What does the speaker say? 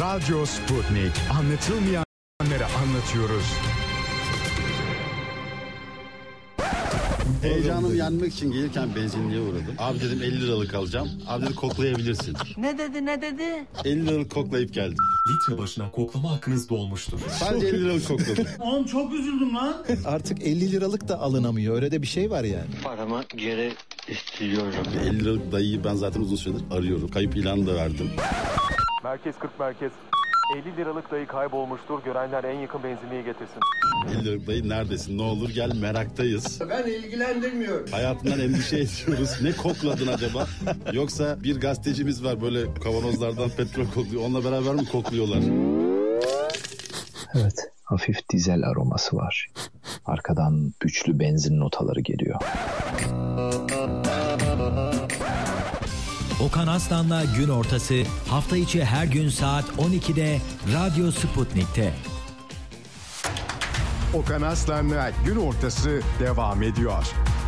Radyo Sputnik. Anlatılmayanları anlatıyoruz. Heyecanım yenmek için gelirken benzinliğe uğradım. Abi dedim 50 liralık alacağım. Abi dedi koklayabilirsin. Ne dedi? 50 liralık koklayıp geldim. Litre başına koklama hakkınız dolmuştur. Sadece 50 liralık kokladım. Oğlum çok üzüldüm lan. Artık 50 liralık da alınamıyor. Öyle de bir şey var yani. Paramı geri istiyorum. 50 liralık dayıyı ben zaten uzun süredir arıyorum. Kayıp ilanı da verdim. Merkez 40 merkez. 50 liralık dayı kaybolmuştur. Görenler en yakın benzinliğe getirsin. 50 liralık dayı neredesin? Ne olur gel, meraktayız. Ben ilgilendirmiyorum. Hayatından endişe ediyoruz. Ne kokladın acaba? Yoksa bir gazetecimiz var böyle kavanozlardan petrol kokluyor. Onunla beraber mi kokluyorlar? Evet, hafif dizel aroması var. Arkadan güçlü benzin notaları geliyor. Okan Aslan'la Gün Ortası hafta içi her gün saat 12'de Radyo Sputnik'te. Okan Aslan'la Gün Ortası devam ediyor.